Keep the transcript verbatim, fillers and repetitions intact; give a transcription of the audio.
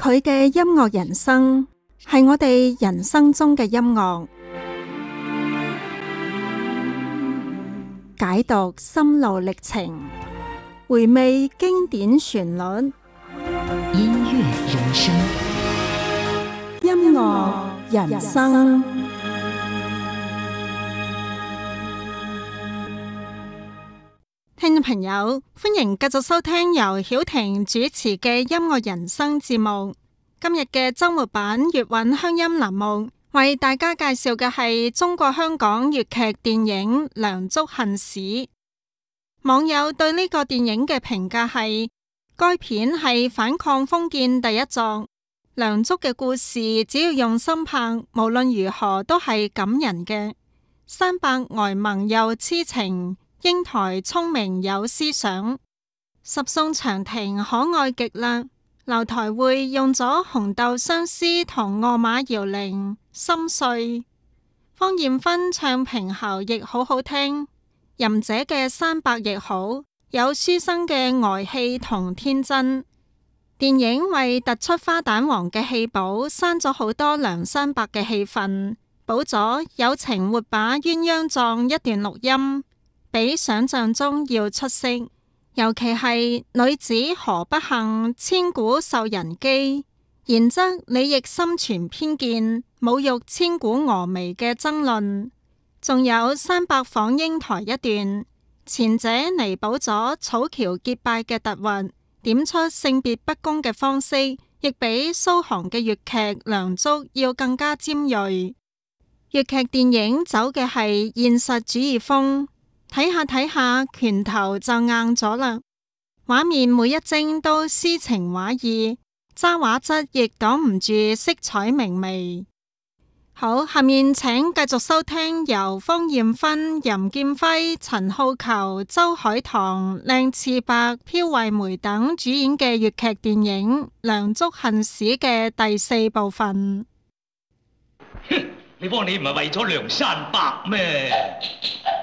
佢嘅音樂人生係我哋人生中嘅音樂，解讀心路歷程，回味經典旋律， 音樂人生， 音樂人生。聽眾朋友，歡迎繼續收聽由曉婷主持嘅音樂人生節目。今日嘅周末版粵韻鄉音欄目，為大家介紹嘅係中國香港粵劇電影《梁祝恨史》。網友對呢個電影嘅評價係：該片係反抗封建第一作，梁祝嘅故事只要用心拍，無論如何都係感人嘅。山伯呆萌又痴情，英台聰明有思想，十送長亭可愛極啦。樓台會用咗紅豆相思同餓馬搖鈴，心碎。芳艷芬唱平喉亦好好聽，吟者嘅山伯亦好，有書生嘅呆氣同天真。電影為突出花旦王嘅戲寶，刪咗好多梁山伯嘅戲份，補咗有情活把鴛鴦狀一段錄音，比想象中要出色，尤其係女子何不幸，千古受人譏，然則你亦心存偏見，侮辱千古峨眉嘅爭論。仲有山伯訪英台一段，前者彌補咗草橋結拜嘅突兀，點出性別不公嘅方式，亦比蘇杭嘅粵劇《梁祝》要更加尖銳。粵劇電影走嘅係現實主義風，睇下睇下，拳頭就硬咗啦。畫面每一幀都詩情畫意，揸畫質亦擋唔住色彩明媚。好，下面請繼續收聽由芳艷芬、任劍輝、陳浩球、周海棠、靚次伯、飄惠梅等主演嘅粵劇電影《梁祝恨史》嘅第四部分。 哼，你幫你唔係為咗梁山伯咩？